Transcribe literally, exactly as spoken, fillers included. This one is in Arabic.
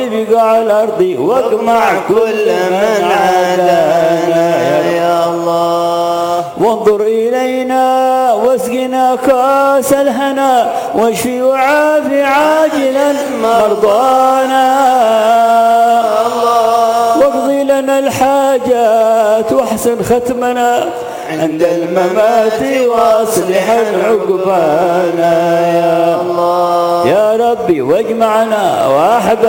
بقاع الأرض واقمع كل من عادانا يا الله. وانظر إلينا واسقنا كاس الهنا واشفي وعافي عاجلا مرضانا. واقضي لنا الحاجات واحسن ختمنا عند الممات واصلح عقبانا يا الله. يا ربي واجمعنا وأحبابنا